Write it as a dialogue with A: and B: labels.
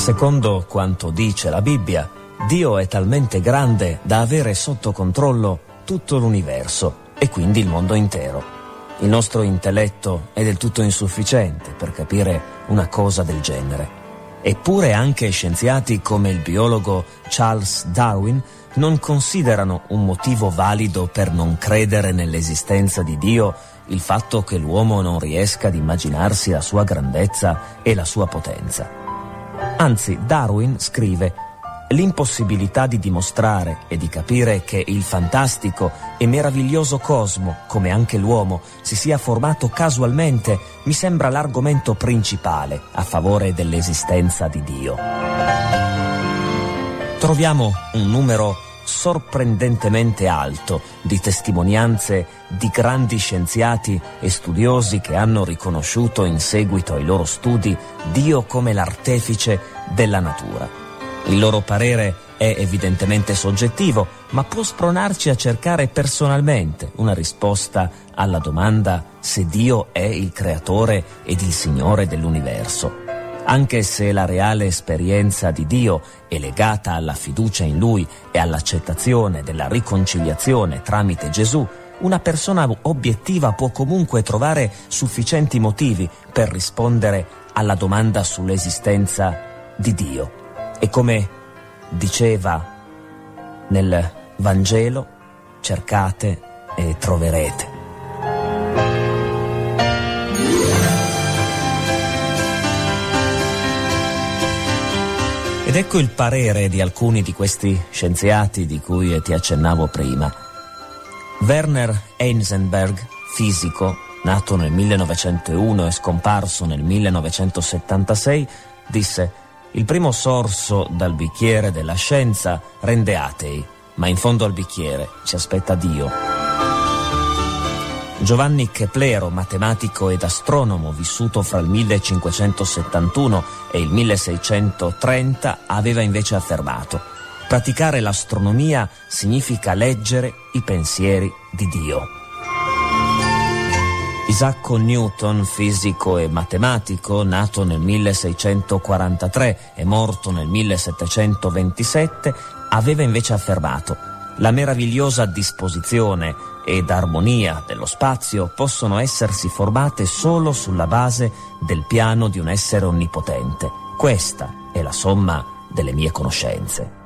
A: Secondo quanto dice la Bibbia, Dio è talmente grande da avere sotto controllo tutto l'universo e quindi il mondo intero. Il nostro intelletto è del tutto insufficiente per capire una cosa del genere. Eppure anche scienziati come il biologo Charles Darwin non considerano un motivo valido per non credere nell'esistenza di Dio il fatto che l'uomo non riesca ad immaginarsi la sua grandezza e la sua potenza. Anzi, Darwin scrive: l'impossibilità di dimostrare e di capire che il fantastico e meraviglioso cosmo, come anche l'uomo, si sia formato casualmente, mi sembra l'argomento principale a favore dell'esistenza di Dio. Troviamo un numero sorprendentemente alto di testimonianze di grandi scienziati e studiosi che hanno riconosciuto in seguito ai loro studi Dio come l'artefice della natura. Il loro parere è evidentemente soggettivo, ma può spronarci a cercare personalmente una risposta alla domanda se Dio è il creatore ed il Signore dell'universo. Anche se la reale esperienza di Dio è legata alla fiducia in Lui e all'accettazione della riconciliazione tramite Gesù, una persona obiettiva può comunque trovare sufficienti motivi per rispondere alla domanda sull'esistenza di Dio. E come diceva nel Vangelo, cercate e troverete. Ed ecco il parere di alcuni di questi scienziati di cui ti accennavo prima. Werner Heisenberg, fisico, nato nel 1901 e scomparso nel 1976, disse: il primo sorso dal bicchiere della scienza rende atei, ma in fondo al bicchiere ci aspetta Dio. Giovanni Keplero, matematico ed astronomo vissuto fra il 1571 e il 1630, aveva invece affermato: praticare l'astronomia significa leggere i pensieri di Dio. Isacco Newton, fisico e matematico, nato nel 1643 e morto nel 1727, aveva invece affermato: la meravigliosa disposizione ed armonia dello spazio possono essersi formate solo sulla base del piano di un essere onnipotente. Questa è la somma delle mie conoscenze.